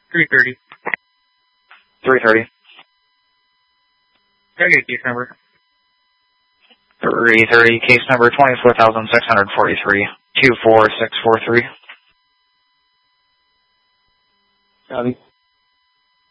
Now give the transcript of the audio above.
330. 330. Okay, case number. 330, case number 24,643, 24643. Copy.